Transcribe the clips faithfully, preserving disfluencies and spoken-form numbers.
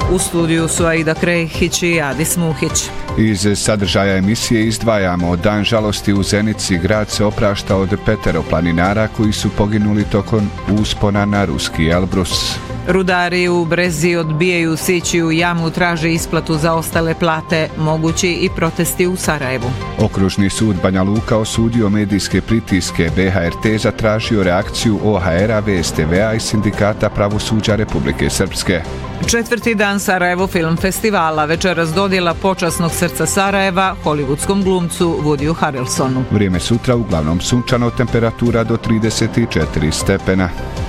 U studiju su Aida Krehić i Adis Muhić. Iz sadržaja emisije izdvajamo Dan žalosti u Zenici. Grad se oprašta od petero planinara koji su poginuli tokom uspona na ruski Elbrus. Rudari u Brezi odbijaju sići u jamu, traže isplatu za ostale plate, mogući i protesti u Sarajevu. Okružni sud Banja Luka osudio medijske pritiske. B H R T zatražio reakciju O H R-a, V S T V-a i Sindikata pravosuđa Republike Srpske. Četvrti dan Sarajevo film festivala, večeras dodjela počasnog srca Sarajeva hollywoodskom glumcu Woodyu Harrelsonu. Vrijeme sutra uglavnom sunčano, temperatura do trideset četiri stepena.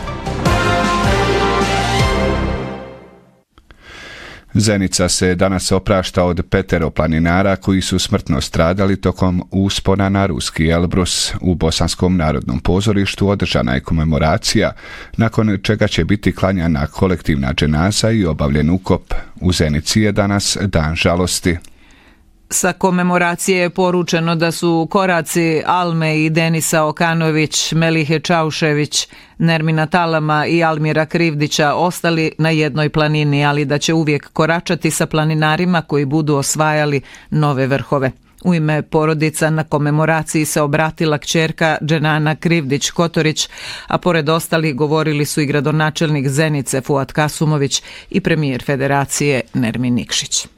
Zenica se danas oprašta od petero planinara koji su smrtno stradali tokom uspona na ruski Elbrus. U Bosanskom narodnom pozorištu održana je komemoracija, nakon čega će biti klanjana kolektivna dženaza i obavljen ukop. U Zenici je danas Dan žalosti. Sa komemoracije je poručeno da su koraci Alme i Denisa Okanović, Melihe Čaušević, Nermina Talama i Almira Krivdića ostali na jednoj planini, ali da će uvijek koračati sa planinarima koji budu osvajali nove vrhove. U ime porodica na komemoraciji se obratila kćerka Dženana Krivdić-Kotorić, a pored ostalih govorili su i gradonačelnik Zenice Fuad Kasumović i premijer Federacije Nermin Nikšić.